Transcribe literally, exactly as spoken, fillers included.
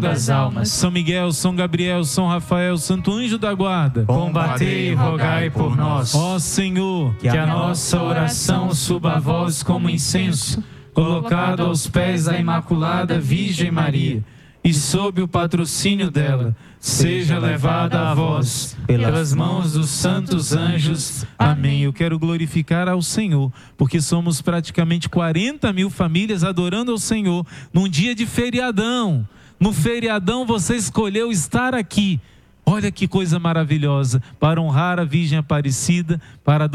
das almas. São Miguel, São Gabriel, São Rafael, Santo Anjo da Guarda, combatei e rogai por nós. ó Senhor, Que a nossa oração suba a vós como incenso, colocado aos pés da Imaculada Virgem Maria, e sob o patrocínio dela, seja levada a vós, pelas mãos dos santos anjos. Amém. Eu quero glorificar ao Senhor, porque somos praticamente quarenta mil famílias adorando ao Senhor num dia de feriadão. No feriadão você escolheu estar aqui. Olha que coisa maravilhosa, para honrar a Virgem Aparecida, para